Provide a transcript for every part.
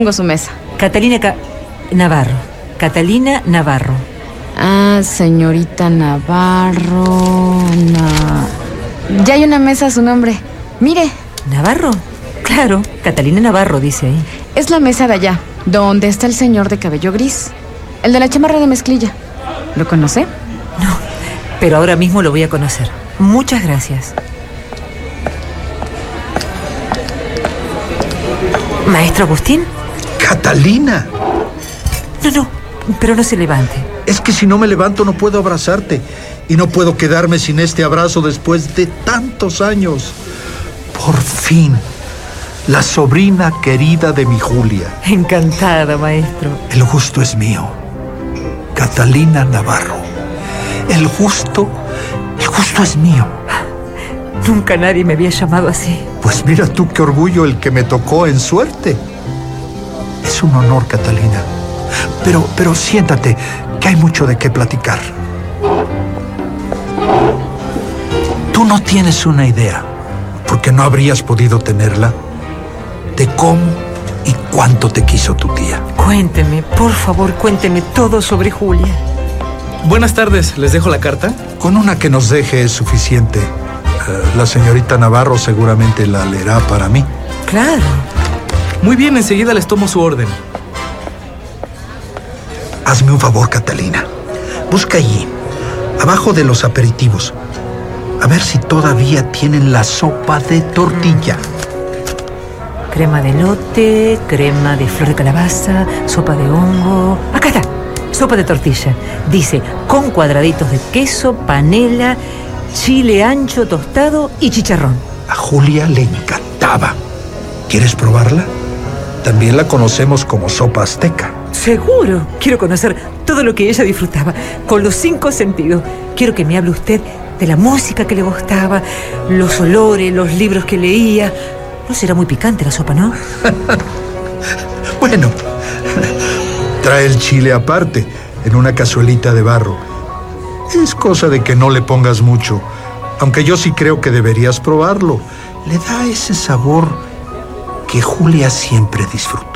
Tengo su mesa. Navarro. Catalina Navarro. Ah, señorita Navarro. Ya hay una mesa a su nombre. Mire. ¿Navarro? Claro, Catalina Navarro dice ahí. Es la mesa de allá, donde está el señor de cabello gris. El de la chamarra de mezclilla. ¿Lo conoce? No, pero ahora mismo lo voy a conocer. Muchas gracias. ¿Maestro Agustín? ¡Catalina! No, pero no se levante. Es que si no me levanto no puedo abrazarte. Y no puedo quedarme sin este abrazo después de tantos años. Por fin, la sobrina querida de mi Julia. Encantada, maestro. El gusto es mío. Catalina Navarro. El gusto es mío. Nunca nadie me había llamado así. Pues mira tú qué orgullo el que me tocó en suerte. Es un honor, Catalina. Pero siéntate, que hay mucho de qué platicar. Tú no tienes una idea, porque no habrías podido tenerla, de cómo y cuánto te quiso tu tía. Cuénteme, por favor, cuénteme todo sobre Julia. Buenas tardes, ¿les dejo la carta? Con una que nos deje es suficiente. La señorita Navarro seguramente la leerá para mí. Claro. Muy bien, enseguida les tomo su orden. Hazme un favor, Catalina. Busca allí, abajo de los aperitivos. A ver si todavía tienen la sopa de tortilla. Crema de elote, crema de flor de calabaza, sopa de hongo. Acá está, sopa de tortilla. Dice, con cuadraditos de queso, panela, chile ancho tostado y chicharrón. A Julia le encantaba. ¿Quieres probarla? También la conocemos como sopa azteca. Seguro. Quiero conocer todo lo que ella disfrutaba, con los 5 sentidos. Quiero que me hable usted de la música que le gustaba, los olores, los libros que leía. No será muy picante la sopa, ¿no? Bueno, trae el chile aparte, en una cazuelita de barro. Es cosa de que no le pongas mucho, aunque yo sí creo que deberías probarlo. Le da ese sabor que Julia siempre disfrutó.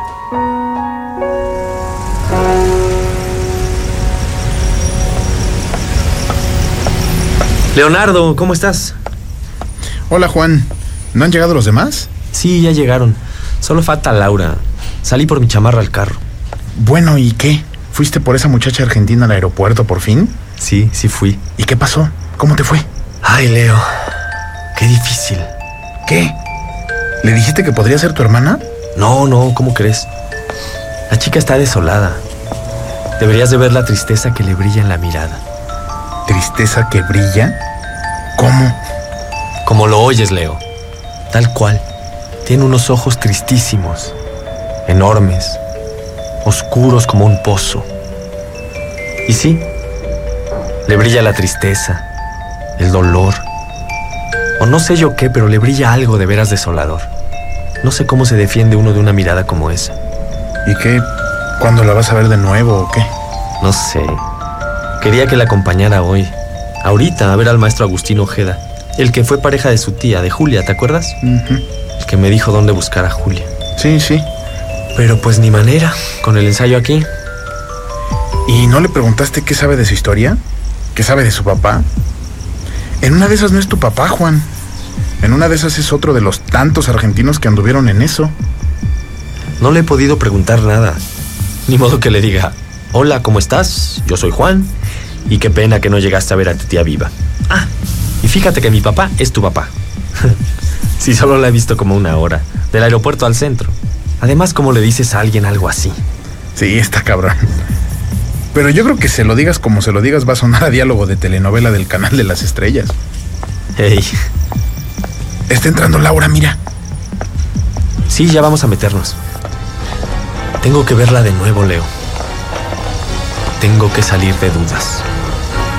Leonardo, ¿cómo estás? Hola, Juan. ¿No han llegado los demás? Sí, ya llegaron. Solo falta Laura. Salí por mi chamarra al carro. Bueno, ¿y qué? ¿Fuiste por esa muchacha argentina al aeropuerto por fin? Sí fui. ¿Y qué pasó? ¿Cómo te fue? Ay, Leo, qué difícil. ¿Qué? ¿Le dijiste que podría ser tu hermana? No, ¿cómo crees? La chica está desolada. Deberías de ver la tristeza que le brilla en la mirada. ¿Tristeza que brilla? ¿Cómo? Como lo oyes, Leo. Tal cual. Tiene unos ojos tristísimos, enormes, oscuros como un pozo. Y sí, le brilla la tristeza, el dolor, o no sé yo qué, pero le brilla algo de veras desolador. No sé cómo se defiende uno de una mirada como esa. ¿Y qué? ¿Cuándo la vas a ver de nuevo o qué? No sé. Quería que la acompañara hoy, ahorita, a ver al maestro Agustín Ojeda, el que fue pareja de su tía, de Julia, ¿te acuerdas? El que me dijo dónde buscar a Julia. Sí. Pero pues ni manera, con el ensayo aquí. ¿Y no le preguntaste qué sabe de su historia? ¿Qué sabe de su papá? En una de esas no es tu papá, Juan. En una de esas es otro de los tantos argentinos que anduvieron en eso. No le he podido preguntar nada. Ni modo que le diga, hola, ¿cómo estás? Yo soy Juan. Y qué pena que no llegaste a ver a tu tía viva. Ah, y fíjate que mi papá es tu papá. Sí, solo la he visto como 1 hora, del aeropuerto al centro. Además, ¿cómo le dices a alguien algo así? Sí, está cabrón. Pero yo creo que se lo digas como se lo digas va a sonar a diálogo de telenovela del Canal de las Estrellas. Hey. Está entrando Laura, mira. Sí, ya vamos a meternos. Tengo que verla de nuevo, Leo. Tengo que salir de dudas.